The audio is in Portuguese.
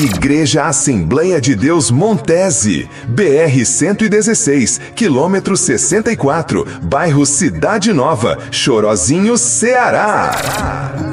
Igreja Assembleia de Deus Montese, BR-116, quilômetro 64, bairro Cidade Nova, Chorozinho, Ceará.